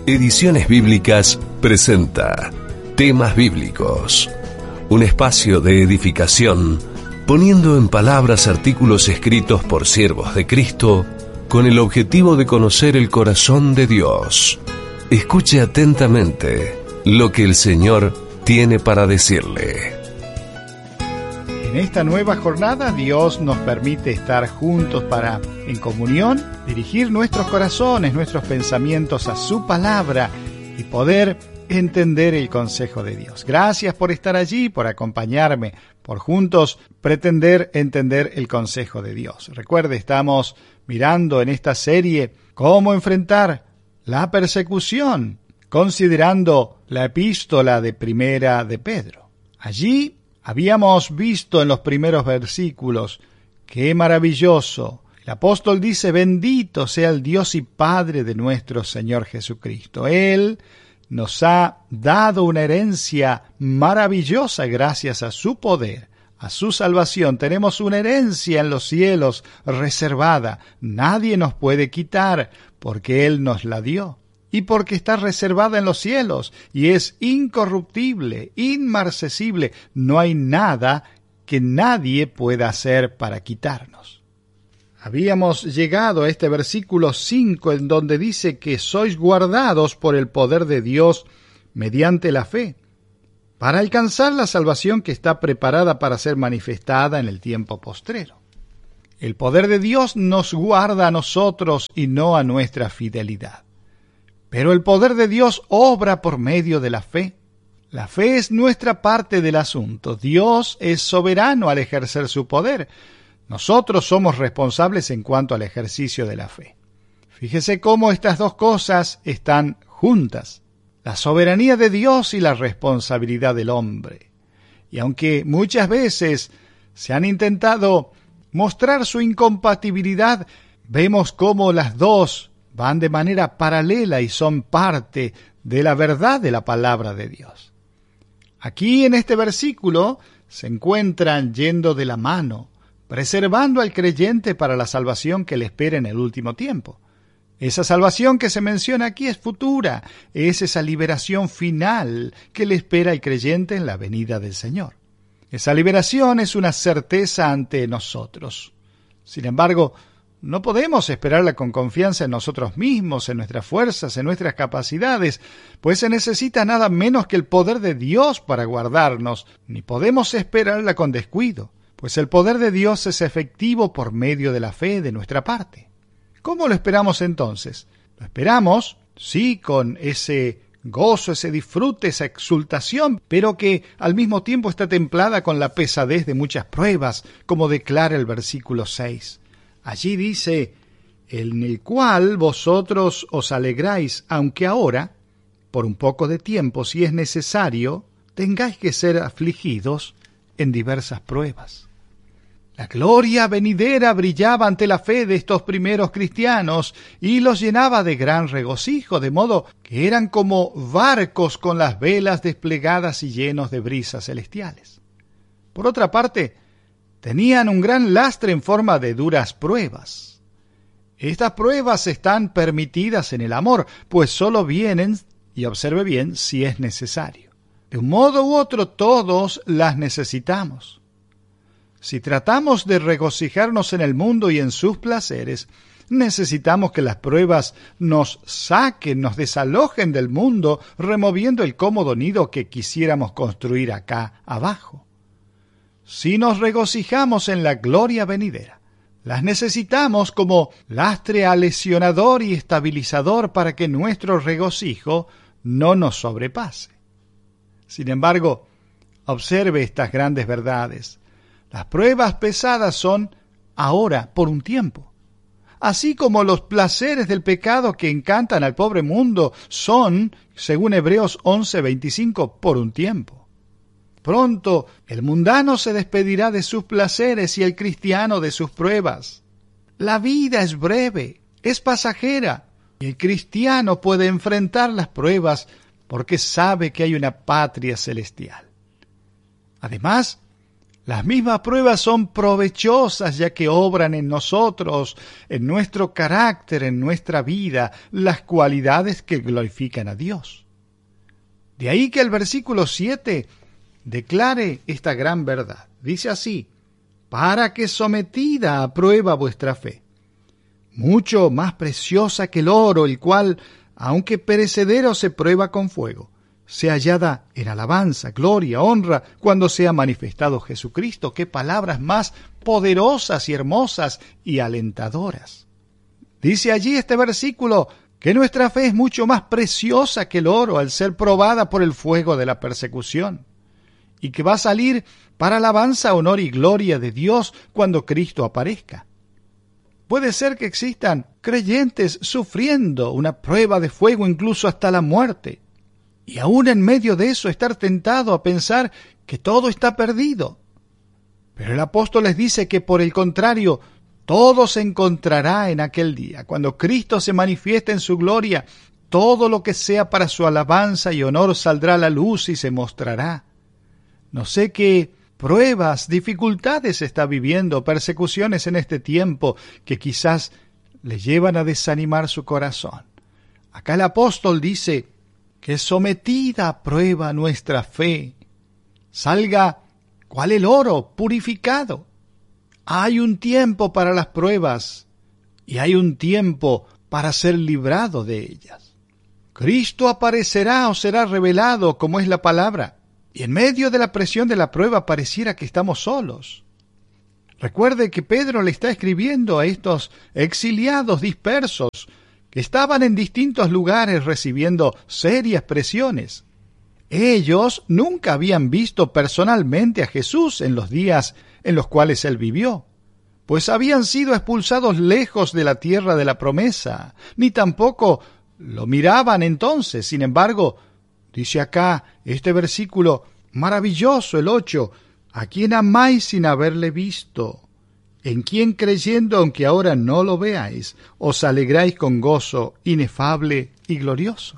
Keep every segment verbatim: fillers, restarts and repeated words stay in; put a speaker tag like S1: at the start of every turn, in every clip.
S1: Ediciones Bíblicas presenta Temas Bíblicos, un espacio de edificación, poniendo en palabras artículos escritos por siervos de Cristo con el objetivo de conocer el corazón de Dios. Escuche atentamente lo que el Señor tiene para decirle.
S2: En esta nueva jornada, Dios nos permite estar juntos para, en comunión, dirigir nuestros corazones, nuestros pensamientos a su palabra y poder entender el consejo de Dios. Gracias por estar allí, por acompañarme, por juntos pretender entender el consejo de Dios. Recuerde, estamos mirando en esta serie cómo enfrentar la persecución, considerando la epístola de Primera de Pedro. Allí habíamos visto en los primeros versículos qué maravilloso. El apóstol dice: bendito sea el Dios y Padre de nuestro Señor Jesucristo. Él nos ha dado una herencia maravillosa gracias a su poder, a su salvación. Tenemos una herencia en los cielos reservada. Nadie nos puede quitar porque Él nos la dio. Y porque está reservada en los cielos y es incorruptible, inmarcesible. No hay nada que nadie pueda hacer para quitarnos. Habíamos llegado a este versículo cinco, en donde dice que sois guardados por el poder de Dios mediante la fe, para alcanzar la salvación que está preparada para ser manifestada en el tiempo postrero. El poder de Dios nos guarda a nosotros y no a nuestra fidelidad. Pero el poder de Dios obra por medio de la fe. La fe es nuestra parte del asunto. Dios es soberano al ejercer su poder. Nosotros somos responsables en cuanto al ejercicio de la fe. Fíjese cómo estas dos cosas están juntas: la soberanía de Dios y la responsabilidad del hombre. Y aunque muchas veces se han intentado mostrar su incompatibilidad, vemos cómo las dos van de manera paralela y son parte de la verdad de la palabra de Dios. Aquí en este versículo se encuentran yendo de la mano, preservando al creyente para la salvación que le espera en el último tiempo. Esa salvación que se menciona aquí es futura, es esa liberación final que le espera al creyente en la venida del Señor. Esa liberación es una certeza ante nosotros. Sin embargo, no podemos esperarla con confianza en nosotros mismos, en nuestras fuerzas, en nuestras capacidades, pues se necesita nada menos que el poder de Dios para guardarnos, ni podemos esperarla con descuido, pues el poder de Dios es efectivo por medio de la fe de nuestra parte. ¿Cómo lo esperamos entonces? Lo esperamos, sí, con ese gozo, ese disfrute, esa exultación, pero que al mismo tiempo está templada con la pesadez de muchas pruebas, como declara el versículo seis. Allí dice: en el cual vosotros os alegráis, aunque ahora, por un poco de tiempo, si es necesario, tengáis que ser afligidos en diversas pruebas. La gloria venidera brillaba ante la fe de estos primeros cristianos y los llenaba de gran regocijo, de modo que eran como barcos con las velas desplegadas y llenos de brisas celestiales. Por otra parte, tenían un gran lastre en forma de duras pruebas. Estas pruebas están permitidas en el amor, pues solo vienen, y observe bien, si es necesario. De un modo u otro, todos las necesitamos. Si tratamos de regocijarnos en el mundo y en sus placeres, necesitamos que las pruebas nos saquen, nos desalojen del mundo, removiendo el cómodo nido que quisiéramos construir acá abajo. Si nos regocijamos en la gloria venidera, las necesitamos como lastre alesionador y estabilizador para que nuestro regocijo no nos sobrepase. Sin embargo, observe estas grandes verdades. Las pruebas pesadas son ahora, por un tiempo. Así como los placeres del pecado que encantan al pobre mundo son, según Hebreos once veinticinco, por un tiempo. Pronto el mundano se despedirá de sus placeres y el cristiano de sus pruebas. La vida es breve, es pasajera, y el cristiano puede enfrentar las pruebas porque sabe que hay una patria celestial. Además, Las mismas pruebas son provechosas ya que obran en nosotros, en nuestro carácter, en nuestra vida, las cualidades que glorifican a Dios. De ahí que el versículo siete declare esta gran verdad. Dice así: para que sometida a prueba vuestra fe, mucho más preciosa que el oro, el cual, aunque perecedero, se prueba con fuego, sea hallada en alabanza, gloria, honra, cuando sea manifestado Jesucristo. Qué palabras más poderosas y hermosas y alentadoras. Dice allí este versículo que nuestra fe es mucho más preciosa que el oro al ser probada por el fuego de la persecución, y que va a salir para alabanza, honor y gloria de Dios cuando Cristo aparezca. Puede ser que existan creyentes sufriendo una prueba de fuego incluso hasta la muerte, y aún en medio de eso estar tentado a pensar que todo está perdido. Pero el apóstol les dice que por el contrario, todo se encontrará en aquel día. Cuando Cristo se manifieste en su gloria, todo lo que sea para su alabanza y honor saldrá a la luz y se mostrará. No sé qué pruebas, dificultades está viviendo, persecuciones en este tiempo que quizás le llevan a desanimar su corazón. Acá el apóstol dice que sometida a prueba nuestra fe, salga cual el oro purificado. Hay un tiempo para las pruebas y hay un tiempo para ser librado de ellas. Cristo aparecerá o será revelado, como es la palabra, y en medio de la presión de la prueba pareciera que estamos solos. Recuerde que Pedro le está escribiendo a estos exiliados dispersos que estaban en distintos lugares recibiendo serias presiones. Ellos nunca habían visto personalmente a Jesús en los días en los cuales él vivió, pues habían sido expulsados lejos de la tierra de la promesa, ni tampoco lo miraban entonces. Sin embargo, dice acá este versículo maravilloso, el ocho, a quien amáis sin haberle visto, en quien creyendo, aunque ahora no lo veáis, os alegráis con gozo inefable y glorioso.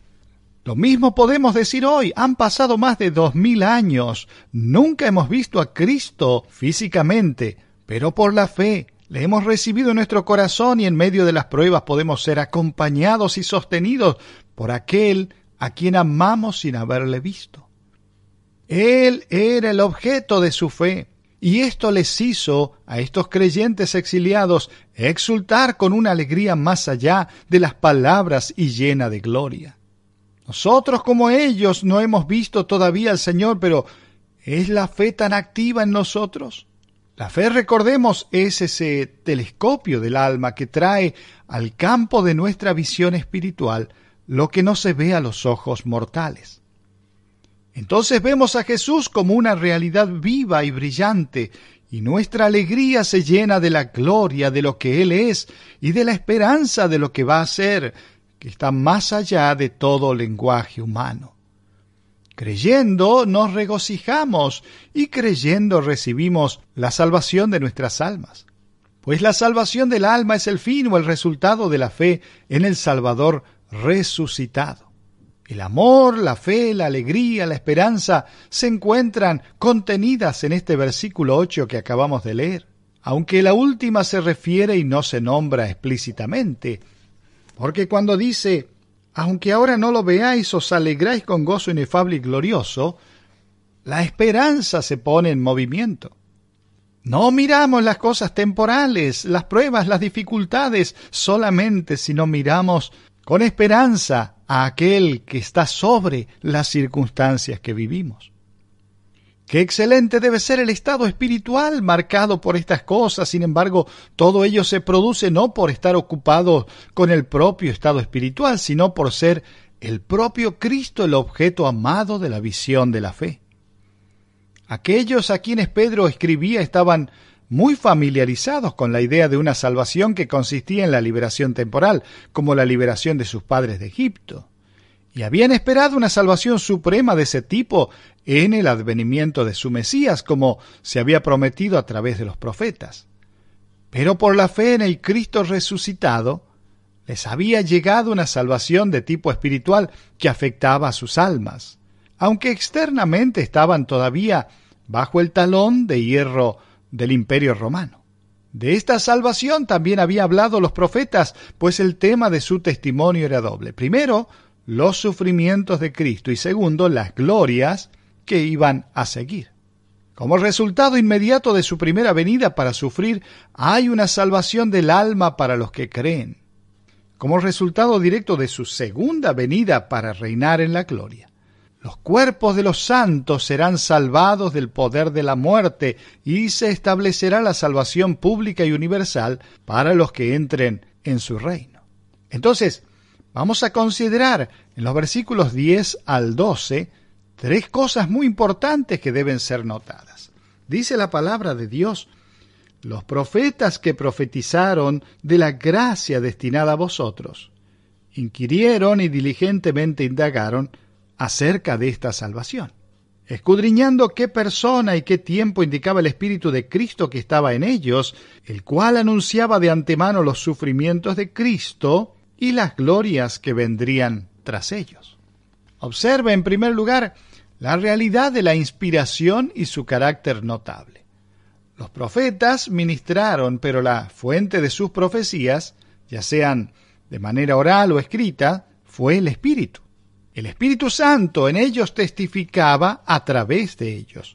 S2: Lo mismo podemos decir hoy. Han pasado más de dos mil años. Nunca hemos visto a Cristo físicamente, pero por la fe le hemos recibido en nuestro corazón y en medio de las pruebas podemos ser acompañados y sostenidos por aquel a quien amamos sin haberle visto. Él era el objeto de su fe, y esto les hizo a estos creyentes exiliados exultar con una alegría más allá de las palabras y llena de gloria. Nosotros, como ellos, no hemos visto todavía al Señor, pero ¿es la fe tan activa en nosotros? La fe, recordemos, es ese telescopio del alma que trae al campo de nuestra visión espiritual lo que no se ve a los ojos mortales. Entonces vemos a Jesús como una realidad viva y brillante, y nuestra alegría se llena de la gloria de lo que Él es y de la esperanza de lo que va a ser, que está más allá de todo lenguaje humano. Creyendo nos regocijamos y creyendo recibimos la salvación de nuestras almas, pues la salvación del alma es el fin o el resultado de la fe en el Salvador resucitado. El amor, la fe, la alegría, la esperanza se encuentran contenidas en este versículo ocho que acabamos de leer, aunque la última se refiere y no se nombra explícitamente, porque cuando dice, aunque ahora no lo veáis, os alegráis con gozo inefable y glorioso, la esperanza se pone en movimiento. No miramos las cosas temporales, las pruebas, las dificultades solamente, sino miramos con esperanza a aquel que está sobre las circunstancias que vivimos. Qué excelente debe ser el estado espiritual marcado por estas cosas. Sin embargo, todo ello se produce no por estar ocupado con el propio estado espiritual, sino por ser el propio Cristo el objeto amado de la visión de la fe. Aquellos a quienes Pedro escribía estaban muy familiarizados con la idea de una salvación que consistía en la liberación temporal, como la liberación de sus padres de Egipto, y habían esperado una salvación suprema de ese tipo en el advenimiento de su Mesías, como se había prometido a través de los profetas. Pero por la fe en el Cristo resucitado, les había llegado una salvación de tipo espiritual que afectaba a sus almas, aunque externamente estaban todavía bajo el talón de hierro del Imperio Romano. De esta salvación también había hablado los profetas, pues el tema de su testimonio era doble. Primero, los sufrimientos de Cristo y segundo, las glorias que iban a seguir. Como resultado inmediato de su primera venida para sufrir, hay una salvación del alma para los que creen. Como resultado directo de su segunda venida para reinar en la gloria, los cuerpos de los santos serán salvados del poder de la muerte y se establecerá la salvación pública y universal para los que entren en su reino. Entonces, vamos a considerar en los versículos diez al doce tres cosas muy importantes que deben ser notadas. Dice la palabra de Dios: los profetas que profetizaron de la gracia destinada a vosotros, inquirieron y diligentemente indagaron acerca de esta salvación, escudriñando qué persona y qué tiempo indicaba el Espíritu de Cristo que estaba en ellos, el cual anunciaba de antemano los sufrimientos de Cristo y las glorias que vendrían tras ellos. Observe, en primer lugar, la realidad de la inspiración y su carácter notable. Los profetas ministraron, pero la fuente de sus profecías, ya sean de manera oral o escrita, fue el Espíritu. El Espíritu Santo en ellos testificaba a través de ellos,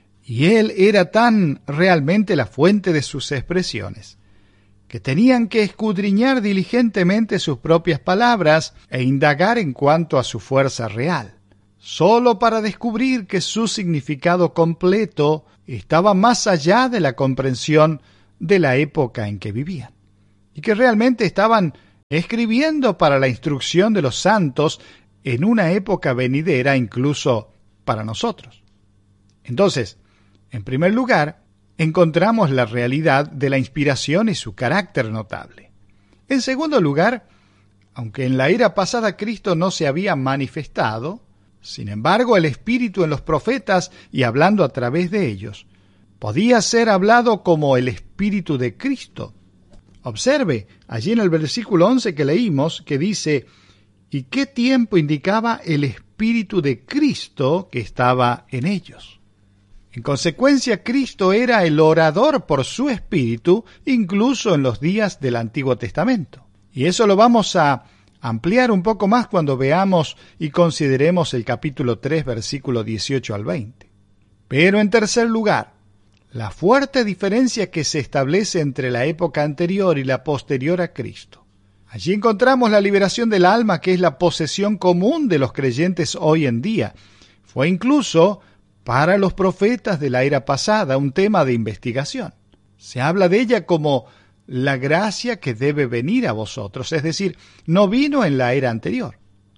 S2: y Él era tan realmente la fuente de sus expresiones, que tenían que escudriñar diligentemente sus propias palabras e indagar en cuanto a su fuerza real, solo para descubrir que su significado completo estaba más allá de la comprensión de la época en que vivían, y que realmente estaban escribiendo para la instrucción de los santos en una época venidera incluso para nosotros. Entonces, en primer lugar, encontramos la realidad de la inspiración y su carácter notable. En segundo lugar, aunque en la era pasada Cristo no se había manifestado, sin embargo el Espíritu en los profetas y hablando a través de ellos, podía ser hablado como el Espíritu de Cristo. Observe allí en el versículo once que leímos, que dice: ¿y qué tiempo indicaba el Espíritu de Cristo que estaba en ellos? En consecuencia, Cristo era el orador por su Espíritu, incluso en los días del Antiguo Testamento. Y eso lo vamos a ampliar un poco más cuando veamos y consideremos el capítulo tres, versículo dieciocho al veinte. Pero en tercer lugar, la fuerte diferencia que se establece entre la época anterior y la posterior a Cristo. Allí encontramos la liberación del alma, que es la posesión común de los creyentes hoy en día. Fue incluso para los profetas de la era pasada un tema de investigación. Se habla de ella como la gracia que debe venir a vosotros, es decir, no vino en la era anterior.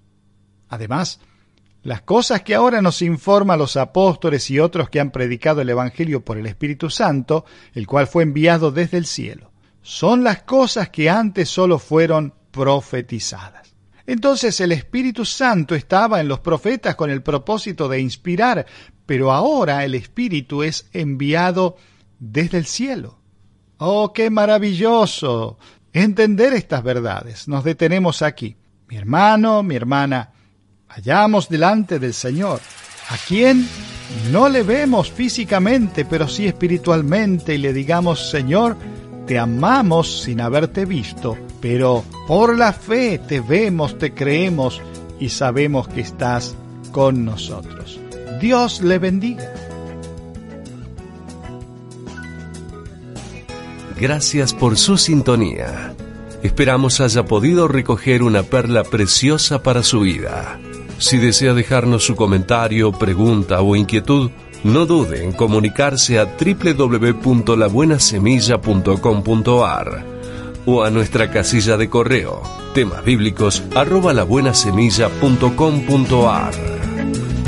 S2: Además, las cosas que ahora nos informan los apóstoles y otros que han predicado el Evangelio por el Espíritu Santo, el cual fue enviado desde el cielo, son las cosas que antes solo fueron profetizadas. Entonces el Espíritu Santo estaba en los profetas con el propósito de inspirar, pero ahora el Espíritu es enviado desde el cielo. ¡Oh, qué maravilloso entender estas verdades! Nos detenemos aquí. Mi hermano, mi hermana, vayamos delante del Señor, a quien no le vemos físicamente, pero sí espiritualmente, y le digamos: Señor, te amamos sin haberte visto, pero por la fe te vemos, te creemos y sabemos que estás con nosotros. Dios le bendiga.
S1: Gracias por su sintonía. Esperamos haya podido recoger una perla preciosa para su vida. Si desea dejarnos su comentario, pregunta o inquietud, no dude en comunicarse a doble u doble u doble u punto la buena semilla punto com punto a r o a nuestra casilla de correo temasbíblicos arroba labuenasemilla punto com punto a r.